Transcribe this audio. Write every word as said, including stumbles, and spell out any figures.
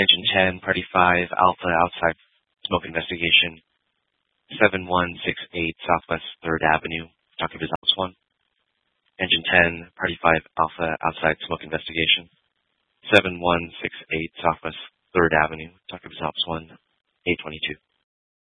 Engine ten, Party five, Alpha outside smoke investigation. seven one six eight Southwest third Avenue, Doctor Bizalps one. Engine ten, Party five, Alpha outside smoke investigation. seven one six eight Southwest third Avenue, Doctor Bizalps one, eight twenty-two.